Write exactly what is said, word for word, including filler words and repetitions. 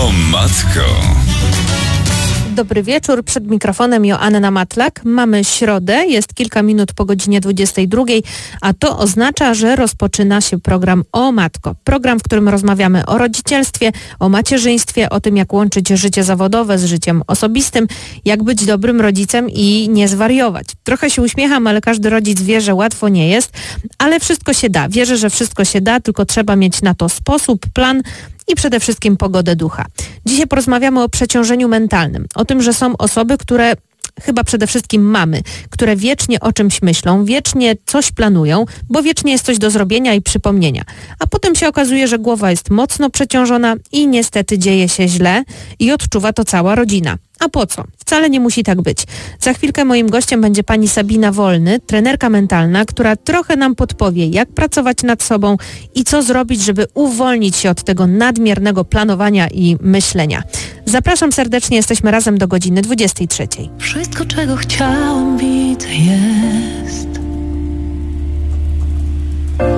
O matko. Dobry wieczór, przed mikrofonem Joanna Matlak. Mamy środę, jest kilka minut po godzinie dwudziestej drugiej, a to oznacza, że rozpoczyna się program O Matko. Program, w którym rozmawiamy o rodzicielstwie, o macierzyństwie, o tym, jak łączyć życie zawodowe z życiem osobistym, jak być dobrym rodzicem i nie zwariować. Trochę się uśmiecham, ale każdy rodzic wie, że łatwo nie jest, ale wszystko się da. Wierzę, że wszystko się da, tylko trzeba mieć na to sposób, plan i przede wszystkim pogodę ducha. Dzisiaj porozmawiamy o przeciążeniu mentalnym, o tym, że są osoby, które, chyba przede wszystkim mamy, które wiecznie o czymś myślą, wiecznie coś planują, bo wiecznie jest coś do zrobienia i przypomnienia. A potem się okazuje, że głowa jest mocno przeciążona i niestety dzieje się źle i odczuwa to cała rodzina. A po co? Wcale nie musi tak być. Za chwilkę moim gościem będzie pani Sabina Wolny, trenerka mentalna, która trochę nam podpowie, jak pracować nad sobą i co zrobić, żeby uwolnić się od tego nadmiernego planowania i myślenia. Zapraszam serdecznie, jesteśmy razem do godziny dwudziestej trzeciej. Wszystko, czego chciałam, widzę jest.